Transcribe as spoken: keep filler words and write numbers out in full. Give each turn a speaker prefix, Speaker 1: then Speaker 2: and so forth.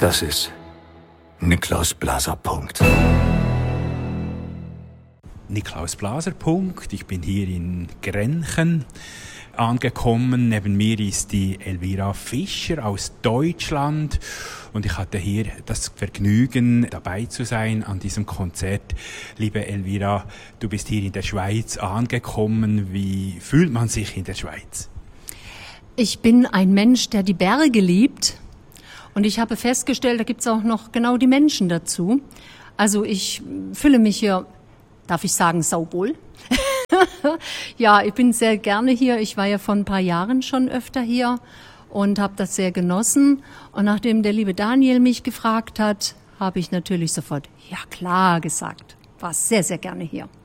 Speaker 1: Das ist Niklaus Blaser. Punkt.
Speaker 2: Niklaus Blaser. Punkt. Ich bin hier in Grenchen angekommen. Neben mir ist die Elvira Fischer aus Deutschland. Und ich hatte hier das Vergnügen, dabei zu sein an diesem Konzert. Liebe Elvira, du bist hier in der Schweiz angekommen. Wie fühlt man sich in der Schweiz?
Speaker 3: Ich bin ein Mensch, der die Berge liebt. Und ich habe festgestellt, da gibt es auch noch genau die Menschen dazu. Also ich fühle mich hier, darf ich sagen, sauwohl. Ja, ich bin sehr gerne hier. Ich war ja vor ein paar Jahren schon öfter hier und habe das sehr genossen. Und nachdem der liebe Daniel mich gefragt hat, habe ich natürlich sofort, ja klar, gesagt. War sehr, sehr gerne hier.